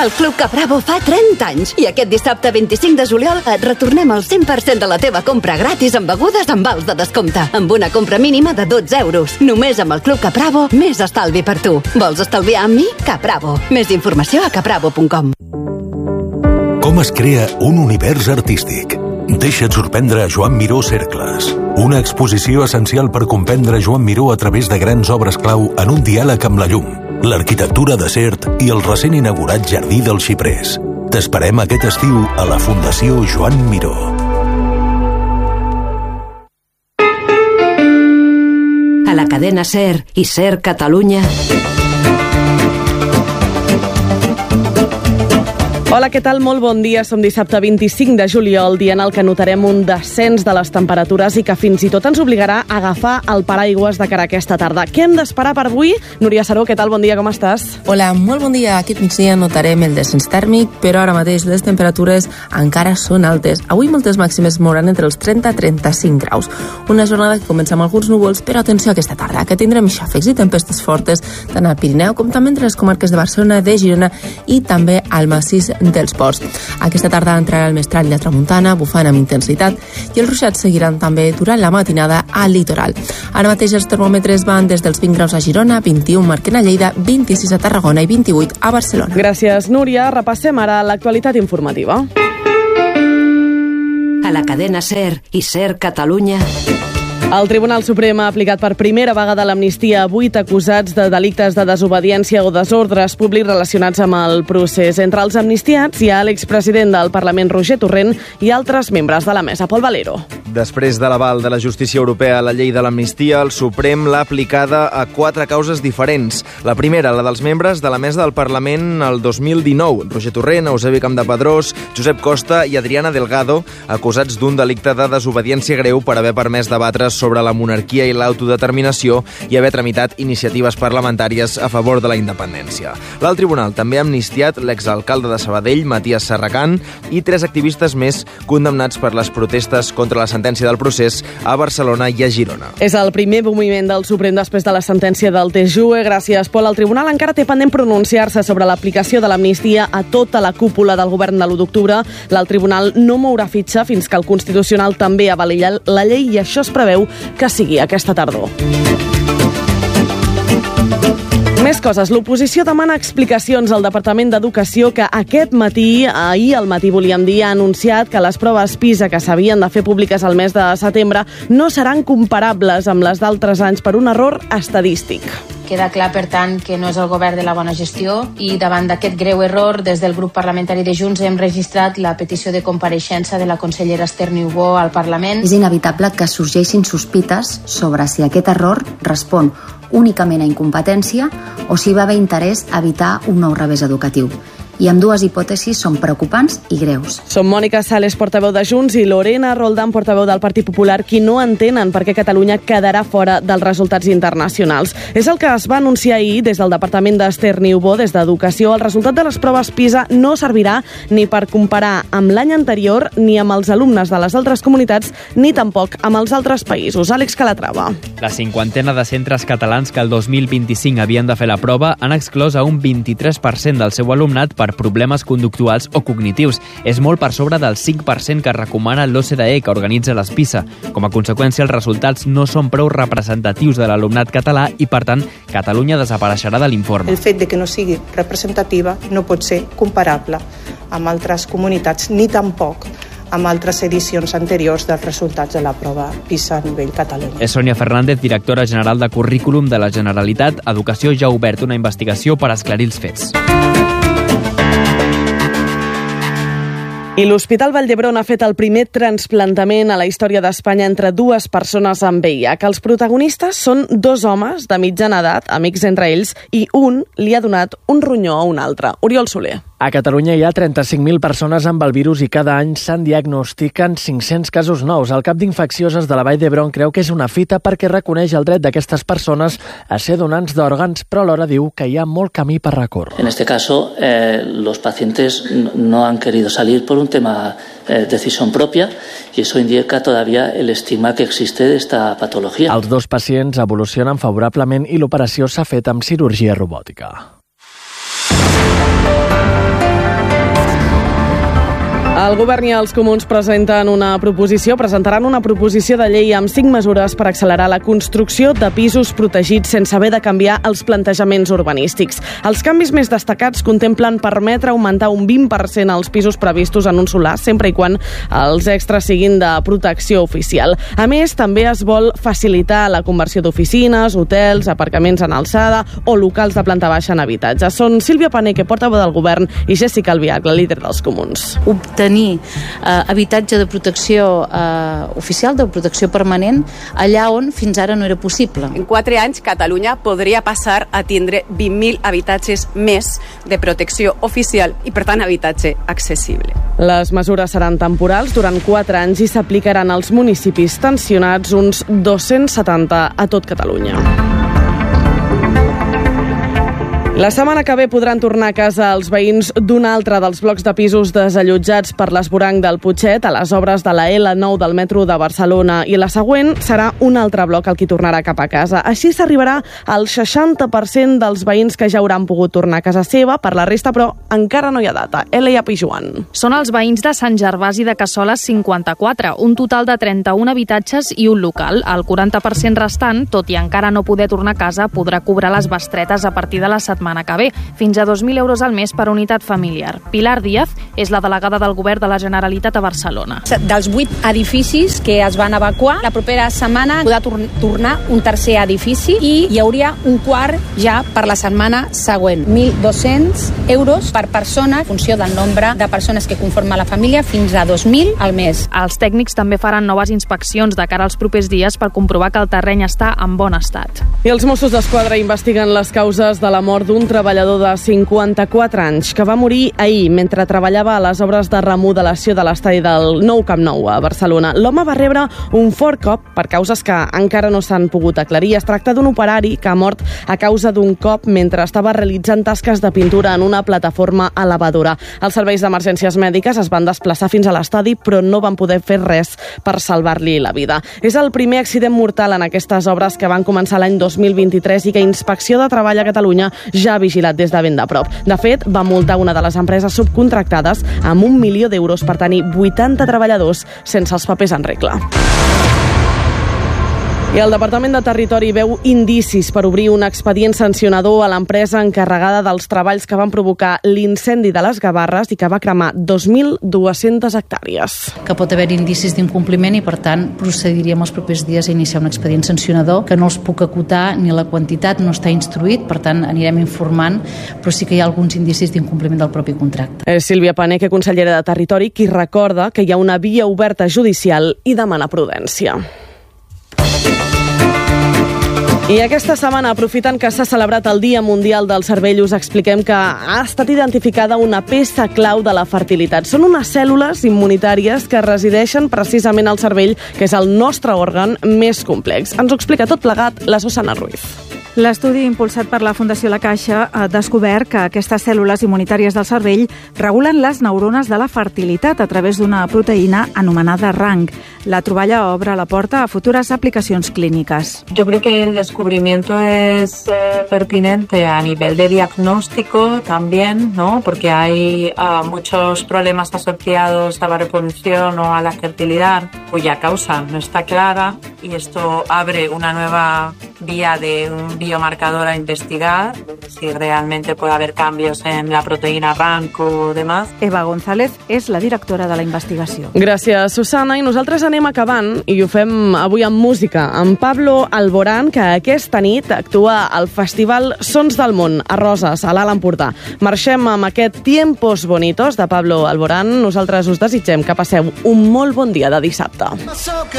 El Club Capravo fa 30 anys i aquest dissabte 25 de juliol et retornem el 100% de la teva compra gratis amb begudes amb vals de descompte, amb una compra mínima de 12 euros. Només amb el Club Capravo, més estalvi per tu. Vols estalviar amb mi? Capravo. Més informació a capravo.com. Com es crea un univers artístic? Deixa't sorprendre a Joan Miró Cercles. Una exposició essencial per comprendre Joan Miró a través de grans obres clau en un diàleg amb la llum, l'arquitectura de Sert i el recent inaugurat Jardí dels Xiprers. T'esperem aquest estiu a la Fundació Joan Miró. A la cadena SER i SER Catalunya. Hola, què tal? Molt bon dia. Som dissabte 25 de juliol, dia en el que notarem un descens de les temperatures i que fins i tot ens obligarà a agafar el paraigües de cara a aquesta tarda. Què hem d'esperar per avui? Núria Saró, què tal? Bon dia, com estàs? Hola, molt bon dia. Aquest migdia notarem el descens tèrmic, però ara mateix les temperatures encara són altes. Avui moltes màximes moran entre els 30 i 35 graus. Una jornada que comença amb alguns núvols, però atenció aquesta tarda, que tindrem xàfecs i tempestes fortes tant al Pirineu com també entre les comarques de Barcelona, de Girona i també al massís dels Ports. Aquesta tarda entrarà el mestral de tramuntana, bufant amb intensitat, i els ruixats seguiran també durant la matinada al litoral. Ara mateix els termòmetres van des dels 20 graus a Girona, 21 marquen a Lleida, 26 a Tarragona i 28 a Barcelona. Gràcies, Núria. Repassem ara l'actualitat informativa. A la cadena SER i SER Catalunya. El Tribunal Suprem ha aplicat per primera vegada l'amnistia a 8 acusats de delictes de desobediència o desordres públics relacionats amb el procés. Entre els amnistiats hi ha l'expresident del Parlament, Roger Torrent, i altres membres de la mesa. Pol Valero. Després de l'aval de la justícia europea a la llei de l'amnistia, el Suprem l'ha aplicada a 4 causes diferents. La primera, la dels membres de la mesa del Parlament el 2019. Roger Torrent, Eusebi Campdepadrós, Josep Costa i Adriana Delgado, acusats d'un delicte de desobediència greu per haver permès debatre sobre la monarquia i l'autodeterminació i haver tramitat iniciatives parlamentàries a favor de la independència. L'alt tribunal també ha amnistiat l'exalcalde de Sabadell, Matías Serracant, i 3 activistes més condemnats per les protestes contra la sentència del procés a Barcelona i a Girona. És el primer moviment del Suprem després de la sentència del TJUE. Gràcies, Pol. El tribunal encara té pendent pronunciar-se sobre l'aplicació de l'amnistia a tota la cúpula del govern de l'1 d'octubre. L'alt tribunal no mourà fitxa fins que el Constitucional també avali la llei i això es preveu que sigui aquesta tardor. Més coses. L'oposició demana explicacions al Departament d'Educació que ahir al matí volíem dir, ha anunciat que les proves PISA que s'havien de fer públiques al mes de setembre no seran comparables amb les d'altres anys per un error estadístic. Queda clar, per tant, que no és el govern de la bona gestió i davant d'aquest greu error, des del grup parlamentari de Junts hem registrat la petició de compareixença de la consellera Esther Niubó al Parlament. És inevitable que sorgeixin sospites sobre si aquest error respon únicament a incompetència o si va haver interès a evitar un nou revés educatiu. I ambdues hipòtesis són preocupants i greus. Som Mònica Sales, portaveu de Junts, i Lorena Roldán, portaveu del Partit Popular, qui no entenen per què Catalunya quedarà fora dels resultats internacionals. És el que es va anunciar ahir des del Departament d'Esther Niubó, des d'Educació. El resultat de les proves PISA no servirà ni per comparar amb l'any anterior, ni amb els alumnes de les altres comunitats, ni tampoc amb els altres països. Àlex Calatrava. La 50ena de centres catalans que el 2025 havien de fer la prova han exclòs a un 23% del seu alumnat per problemes conductuals o cognitius. És molt per sobre del 5% que recomana l'OCDE, que organitza les PISA. Com a conseqüència, els resultats no són prou representatius de l'alumnat català i, per tant, Catalunya desapareixerà de l'informe. El fet de que no sigui representativa no pot ser comparable amb altres comunitats ni tampoc amb altres edicions anteriors dels resultats de la prova PISA a nivell Catalunya. És Sònia Fernández, directora general de Currículum de la Generalitat. Educació ja ha obert una investigació per esclarir els fets. I l'Hospital Vall d'Hebron ha fet el primer trasplantament a la història d'Espanya entre 2 persones amb VIH. Els protagonistes són 2 homes de mitjana edat, amics entre ells, i un li ha donat un ronyó a un altre. Oriol Soler. A Catalunya hi ha 35.000 persones amb el virus i cada any se'n diagnostiquen 500 casos nous. El cap d'infeccioses de la Vall d'Hebron creu que és una fita perquè reconeix el dret d'aquestas persones a ser donants d'òrgans, però alhora diu que hi ha molt camí per recórrer. En este caso, los pacientes no han querido salir por un tema de decisión propia y eso indica todavía el estigma que existe de esta patología. Els 2 pacients evolucionen favorablement i l'operació s'ha fet amb cirurgia robòtica. El govern i els comuns presentaran una proposició de llei amb 5 mesures per accelerar la construcció de pisos protegits sense haver de canviar els plantejaments urbanístics. Els canvis més destacats contemplen permetre augmentar un 20% els pisos previstos en un solar, sempre i quan els extras siguin de protecció oficial. A més, també es vol facilitar la conversió d'oficines, hotels, aparcaments en alçada o locals de planta baixa en habitatges. Són Sílvia Paneque, portaveu del govern, i Jéssica Albiach, la líder dels comuns. Obtenir habitatge de protecció oficial, de protecció permanent, allà on fins ara no era possible. En 4 anys, Catalunya podria passar a tindre 20.000 habitatges més de protecció oficial i, per tant, habitatge accessible. Les mesures seran temporals durant 4 anys i s'aplicaran als municipis tensionats, uns 270 a tot Catalunya. La setmana que ve podran tornar a casa els veïns d'un altre dels blocs de pisos desallotjats per l'esvoranc del Putxet a les obres de la L9 del metro de Barcelona, i la següent serà un altre bloc el qui tornarà cap a casa. Així s'arribarà al 60% dels veïns que ja hauran pogut tornar a casa seva. Per la resta, però, encara no hi ha data. Elia Pijuan. Són els veïns de Sant Gervasi de Cassoles 54, un total de 31 habitatges i un local. El 40% restant, tot i encara no poder tornar a casa, podrà cobrar les bestretes a partir de la setmana que ve, fins a 2.000 euros al mes per unitat familiar. Pilar Díaz és la delegada del govern de la Generalitat a Barcelona. Dels 8 edificis que es van evacuar, la propera setmana podrà tornar un tercer edifici i hi hauria un quart ja per la setmana següent. 1.200 euros per persona, en funció del nombre de persones que conforma la família, fins a 2.000 al mes. Els tècnics també faran noves inspeccions de cara als propers dies per comprovar que el terreny està en bon estat. I els Mossos d'Esquadra investiguen les causes de la mort d'un treballador de 54 anys que va morir ahir mentre treballava a les obres de remodelació de l'estadi del Nou Camp Nou a Barcelona. L'home va rebre un fort cop per causes que encara no s'han pogut aclarir. Es tracta d'un operari que ha mort a causa d'un cop mentre estava realitzant tasques de pintura en una plataforma elevadora. Els serveis d'emergències mèdiques es van desplaçar fins a l'estadi, però no van poder fer res per salvar-li la vida. És el primer accident mortal en aquestes obres que van començar l'any 2023 i que Inspecció de Treball a Catalunya ja ha vigilat des de ben de prop. De fet, va multar una de les empreses subcontractades amb 1 milió d'euros per tenir 80 treballadors sense els papers en regla. I el Departament de Territori veu indicis per obrir un expedient sancionador a l'empresa encarregada dels treballs que van provocar l'incendi de les Gavarres i que va cremar 2.200 hectàrees. Que pot haver indicis d'incompliment i, per tant, procediríem els propers dies a iniciar un expedient sancionador, que no els puc acotar ni la quantitat, no està instruït, per tant, anirem informant, però sí que hi ha alguns indicis d'incompliment del propi contracte. Sílvia Paneque, consellera de Territori, qui recorda que hi ha una via oberta judicial i demana prudència. I aquesta setmana, aprofitant que s'ha celebrat el Dia Mundial del Cervell, us expliquem que ha estat identificada una peça clau de la fertilitat. Són unes cèl·lules immunitàries que resideixen precisament al cervell, que és el nostre òrgan més complex. Ens ho explica tot plegat la Susana Ruiz. L'estudi impulsat per la Fundació La Caixa ha descobert que aquestes cèl·lules immunitàries del cervell regulen les neurones de la fertilitat a través d'una proteïna anomenada RANG. La troballa obre la porta a futures aplicaciones clínicas. Yo creo que el descubrimiento es pertinente a nivel de diagnóstico también, ¿no? Porque hay muchos problemas asociados a la reproducción o a la fertilidad cuya causa no está clara, y esto abre una nueva vía de un biomarcador a investigar, si realmente puede haber cambios en la proteïna RANG o demás. Eva González és la directora de la investigació. Gràcies, Susana. I nosaltres anem acabant, i ho fem avui amb música, amb Pablo Alborán, que aquesta nit actua al Festival Sons del Món, a Roses, a l'Alt Empordà. Marxem amb aquest Tiempos Bonitos de Pablo Alborán. Nosaltres us desitgem que passeu un molt bon dia de dissabte.